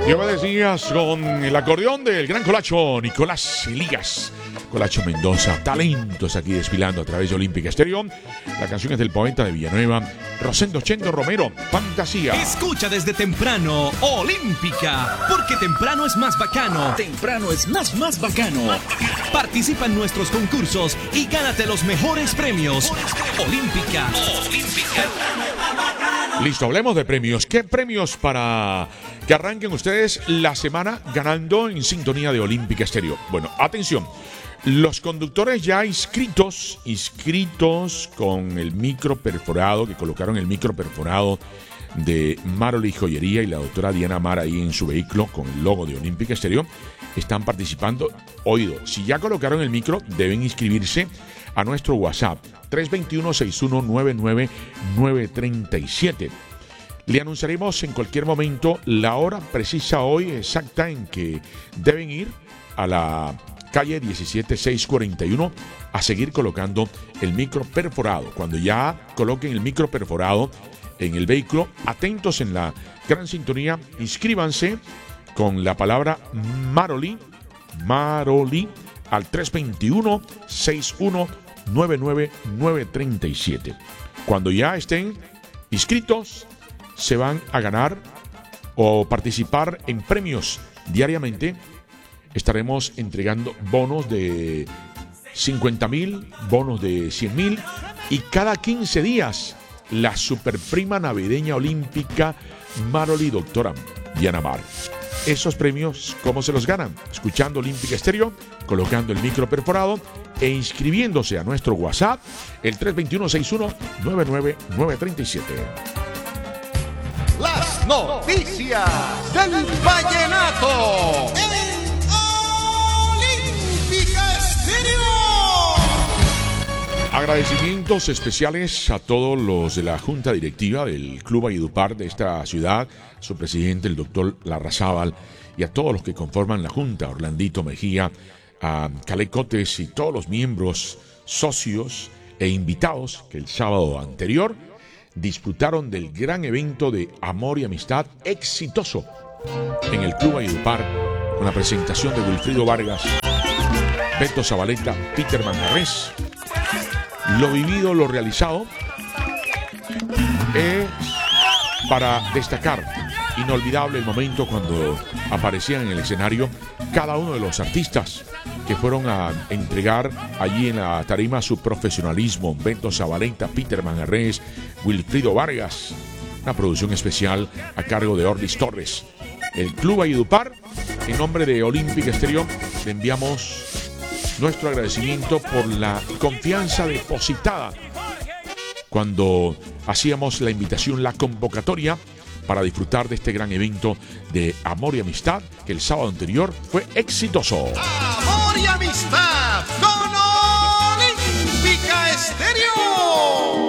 Y obedecías con el acordeón del gran Colacho, Nicolás Elías. Colacho Mendoza, talentos aquí desfilando a través de Olímpica Estéreo. La canción es del poeta de Villanueva, Rosendo Chendo Romero, Fantasía. Escucha desde temprano Olímpica, porque temprano es más bacano. Temprano es más bacano. Participa en nuestros concursos y gánate los mejores premios. Olímpica. Listo, hablemos de premios. ¿Qué premios para que arranquen ustedes la semana ganando en sintonía de Olímpica Estéreo? Bueno, atención. Los conductores ya inscritos con el micro perforado, que colocaron el micro perforado de Maroli Joyería y la doctora Diana Mar ahí en su vehículo con el logo de Olímpica Estéreo, están participando. Oído, si ya colocaron el micro, deben inscribirse a nuestro WhatsApp 321-6199-937. Le anunciaremos en cualquier momento la hora precisa hoy exacta en que deben ir a la calle 17641 a seguir colocando el micro perforado. Cuando ya coloquen el micro perforado en el vehículo, atentos en la gran sintonía, inscríbanse con la palabra Maroli al 321-6199-937. Cuando ya estén inscritos, se van a ganar o participar en premios diariamente. Estaremos entregando bonos de 50,000, bonos de 100,000 y cada 15 días la superprima navideña olímpica Maroli doctora Diana Mar. Esos premios, ¿cómo se los ganan? Escuchando Olímpica Estéreo, colocando el micro perforado e inscribiéndose a nuestro WhatsApp, el 321-6199-937. Las noticias del vallenato. Agradecimientos especiales a todos los de la Junta Directiva del Club Valledupar de esta ciudad, su presidente, el doctor Larrazábal, y a todos los que conforman la Junta, Orlandito Mejía, a Calecotes y todos los miembros, socios e invitados que el sábado anterior disfrutaron del gran evento de amor y amistad exitoso en el Club Valledupar, con la presentación de Wilfrido Vargas, Beto Zabaleta, Peter Manjarres. Lo vivido, lo realizado es para destacar. Inolvidable el momento cuando aparecían en el escenario cada uno de los artistas que fueron a entregar allí en la tarima su profesionalismo. Beto Zabaleta, Peter Manjarres, Wilfrido Vargas. Una producción especial a cargo de Ordis Torres. El Club Valledupar, en nombre de Olímpica Estéreo, le enviamos nuestro agradecimiento por la confianza depositada cuando hacíamos la invitación, la convocatoria para disfrutar de este gran evento de amor y amistad que el sábado anterior fue exitoso. Amor y amistad con Olímpica Estéreo.